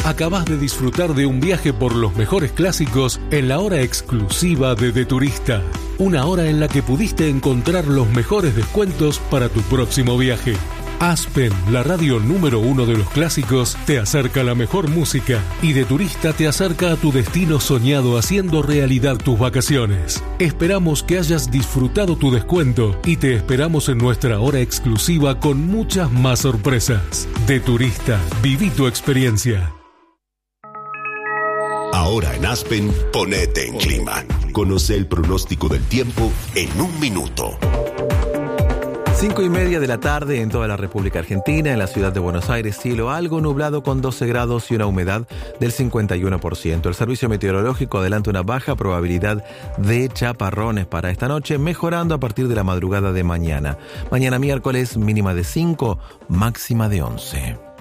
Acabas de disfrutar de un viaje por los mejores clásicos en la hora exclusiva de Turista. Una hora en la que pudiste encontrar los mejores descuentos para tu próximo viaje. Aspen, la radio número 1 de los clásicos, te acerca la mejor música y de Turista te acerca a tu destino soñado haciendo realidad tus vacaciones. Esperamos que hayas disfrutado tu descuento y te esperamos en nuestra hora exclusiva con muchas más sorpresas. De Turista, viví tu experiencia. Ahora en Aspen, ponete en clima. Conoce el pronóstico del tiempo en un minuto. 5:30 de la tarde en toda la República Argentina, en la ciudad de Buenos Aires, cielo algo nublado con 12 grados y una humedad del 51%. El Servicio Meteorológico adelanta una baja probabilidad de chaparrones para esta noche, mejorando a partir de la madrugada de mañana. Mañana miércoles, mínima de 5, máxima de 11.